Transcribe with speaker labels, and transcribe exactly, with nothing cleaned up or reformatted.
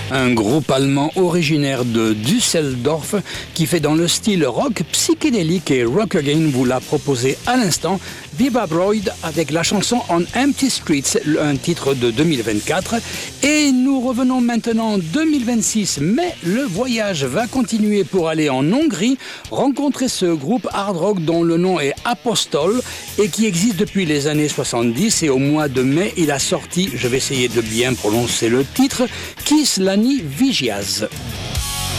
Speaker 1: Un groupe allemand originaire de Düsseldorf qui fait dans le style rock psychédélique et rock again vous l'a proposé à l'instant, Viva Broid avec la chanson On Empty Streets, un titre de deux mille vingt-quatre. Et nous revenons maintenant en deux mille vingt-six, mais le voyage va continuer pour aller en Hongrie, rencontrer ce groupe hard rock dont le nom est Apostol et qui existe depuis les années soixante-dix, et au mois de mai, il a sorti, je vais essayer de bien prononcer le titre, Kislani Vigyaz.